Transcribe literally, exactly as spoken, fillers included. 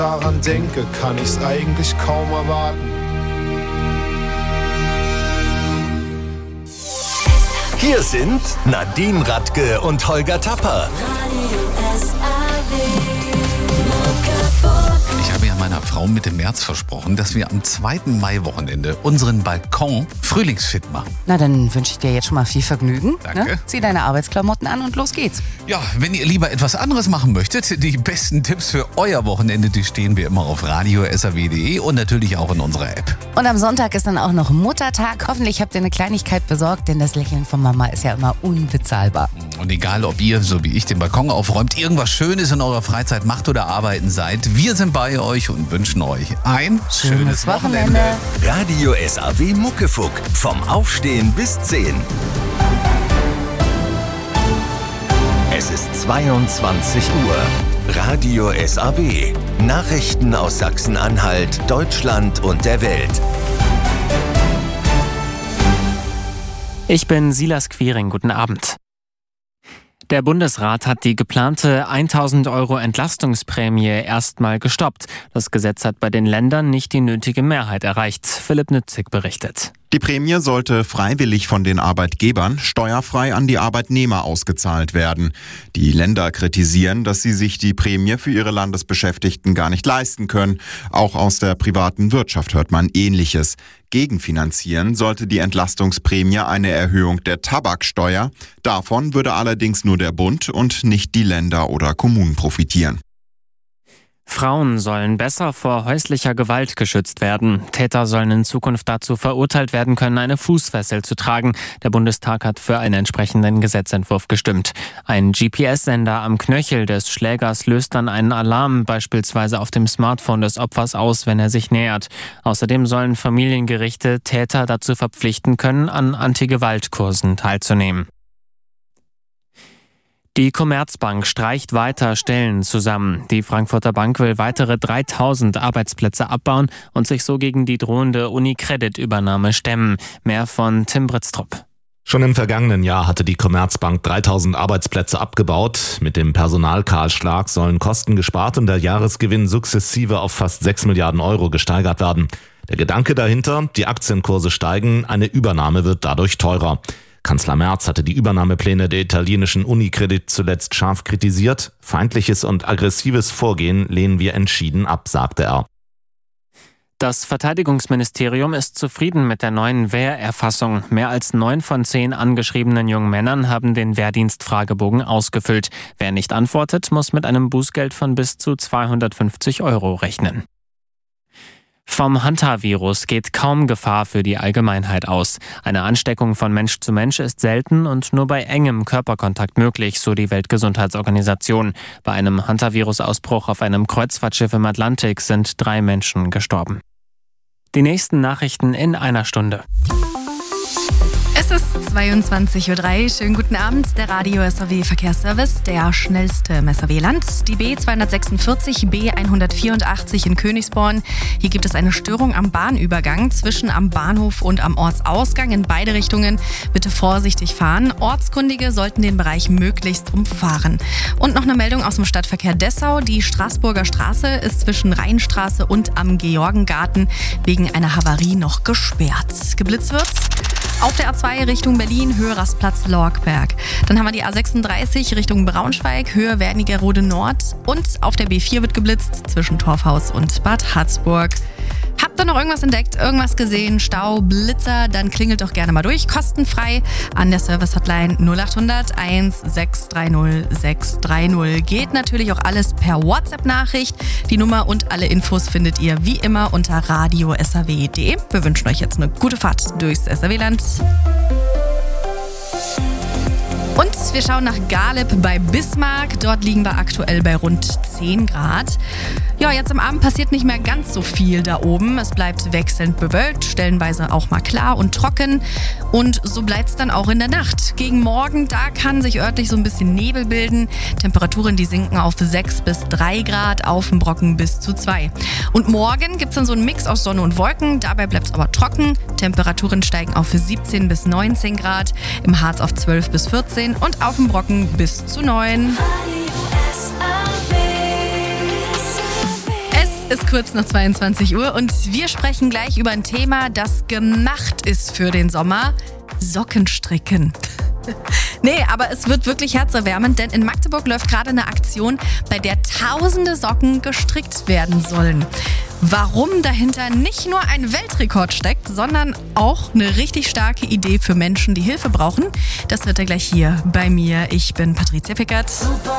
daran denke, kann ich's eigentlich kaum erwarten. Hier sind Nadine Radke und Holger Tapper. Ich habe ja meiner Frau Mitte März versprochen, dass wir am zweiten Mai-Wochenende unseren Balkon frühlingsfit machen. Na, dann wünsche ich dir jetzt schon mal viel Vergnügen. Danke. Ne? Zieh deine Arbeitsklamotten an und los geht's. Ja, wenn ihr lieber etwas anderes machen möchtet, die besten Tipps für euer Wochenende, die stehen wir immer auf radio punkt s r w punkt d e und natürlich auch in unserer App. Und am Sonntag ist dann auch noch Muttertag. Hoffentlich habt ihr eine Kleinigkeit besorgt, denn das Lächeln von Mama ist ja immer unbezahlbar. Und egal, ob ihr, so wie ich, den Balkon aufräumt, irgendwas Schönes in eurer Freizeit macht oder arbeiten seid, wir sind bei euch und wünschen euch ein schönes, Schönes Wochenende. Wochenende. Radio S A W Muckefuck. Vom Aufstehen bis zehn. Es ist zweiundzwanzig Uhr. Radio S A W. Nachrichten aus Sachsen-Anhalt, Deutschland und der Welt. Ich bin Silas Quiring. Guten Abend. Der Bundesrat hat die geplante tausend Euro Entlastungsprämie erstmal gestoppt. Das Gesetz hat bei den Ländern nicht die nötige Mehrheit erreicht. Philipp Nützig berichtet. Die Prämie sollte freiwillig von den Arbeitgebern steuerfrei an die Arbeitnehmer ausgezahlt werden. Die Länder kritisieren, dass sie sich die Prämie für ihre Landesbeschäftigten gar nicht leisten können. Auch aus der privaten Wirtschaft hört man Ähnliches. Gegenfinanzieren sollte die Entlastungsprämie eine Erhöhung der Tabaksteuer. Davon würde allerdings nur der Bund und nicht die Länder oder Kommunen profitieren. Frauen sollen besser vor häuslicher Gewalt geschützt werden. Täter sollen in Zukunft dazu verurteilt werden können, eine Fußfessel zu tragen. Der Bundestag hat für einen entsprechenden Gesetzentwurf gestimmt. Ein G P S-Sender am Knöchel des Schlägers löst dann einen Alarm, beispielsweise auf dem Smartphone des Opfers aus, wenn er sich nähert. Außerdem sollen Familiengerichte Täter dazu verpflichten können, an Anti-Gewalt-Kursen teilzunehmen. Die Commerzbank streicht weiter Stellen zusammen. Die Frankfurter Bank will weitere dreitausend Arbeitsplätze abbauen und sich so gegen die drohende UniCredit-Übernahme stemmen. Mehr von Tim Britztrup. Schon im vergangenen Jahr hatte die Commerzbank dreitausend Arbeitsplätze abgebaut. Mit dem Personalkahlschlag sollen Kosten gespart und der Jahresgewinn sukzessive auf fast sechs Milliarden Euro gesteigert werden. Der Gedanke dahinter, die Aktienkurse steigen, eine Übernahme wird dadurch teurer. Kanzler Merz hatte die Übernahmepläne der italienischen UniCredit zuletzt scharf kritisiert. Feindliches und aggressives Vorgehen lehnen wir entschieden ab, sagte er. Das Verteidigungsministerium ist zufrieden mit der neuen Wehrerfassung. Mehr als neun von zehn angeschriebenen jungen Männern haben den Wehrdienstfragebogen ausgefüllt. Wer nicht antwortet, muss mit einem Bußgeld von bis zu zweihundertfünfzig Euro rechnen. Vom Hantavirus geht kaum Gefahr für die Allgemeinheit aus. Eine Ansteckung von Mensch zu Mensch ist selten und nur bei engem Körperkontakt möglich, so die Weltgesundheitsorganisation. Bei einem Hantavirus-Ausbruch auf einem Kreuzfahrtschiff im Atlantik sind drei Menschen gestorben. Die nächsten Nachrichten in einer Stunde. Es ist zweiundzwanzig Uhr drei. Schönen guten Abend. Der Radio S A W Verkehrsservice, der schnellste im S A W-Land. Die B zweihundertsechsundvierzig, B hundertvierundachtzig in Königsborn. Hier gibt es eine Störung am Bahnübergang zwischen am Bahnhof und am Ortsausgang in beide Richtungen. Bitte vorsichtig fahren. Ortskundige sollten den Bereich möglichst umfahren. Und noch eine Meldung aus dem Stadtverkehr Dessau. Die Straßburger Straße ist zwischen Rheinstraße und am Georgengarten wegen einer Havarie noch gesperrt. Geblitzt wird's auf der A zwei Richtung Berlin, Höhe Rastplatz Lorkberg. Dann haben wir die A sechsunddreißig Richtung Braunschweig, Höhe Wernigerode Nord. Und auf der B vier wird geblitzt zwischen Torfhaus und Bad Harzburg. Habt ihr noch irgendwas entdeckt, irgendwas gesehen, Stau, Blitzer, dann klingelt doch gerne mal durch, kostenfrei an der Service-Hotline null acht hundert eins sechs drei null sechs drei null. Geht natürlich auch alles per WhatsApp-Nachricht. Die Nummer und alle Infos findet ihr wie immer unter radio punkt s a w punkt d e. Wir wünschen euch jetzt eine gute Fahrt durchs S A W-Land. Und wir schauen nach Galeb bei Bismarck. Dort liegen wir aktuell bei rund zehn Grad. Ja, jetzt am Abend passiert nicht mehr ganz so viel da oben. Es bleibt wechselnd bewölkt, stellenweise auch mal klar und trocken. Und so bleibt es dann auch in der Nacht. Gegen Morgen, da kann sich örtlich so ein bisschen Nebel bilden. Temperaturen, die sinken auf sechs bis drei Grad, auf dem Brocken bis zu zwei. Und morgen gibt es dann so einen Mix aus Sonne und Wolken. Dabei bleibt es aber trocken. Temperaturen steigen auf siebzehn bis neunzehn Grad. Im Harz auf zwölf bis vierzehn und auf dem Brocken bis zu neun. ist kurz nach zweiundzwanzig Uhr und wir sprechen gleich über ein Thema, das gemacht ist für den Sommer. Sockenstricken. Nee, aber es wird wirklich herzerwärmend, denn in Magdeburg läuft gerade eine Aktion, bei der tausende Socken gestrickt werden sollen. Warum dahinter nicht nur ein Weltrekord steckt, sondern auch eine richtig starke Idee für Menschen, die Hilfe brauchen, das hört ihr gleich hier bei mir. Ich bin Patricia Pickert.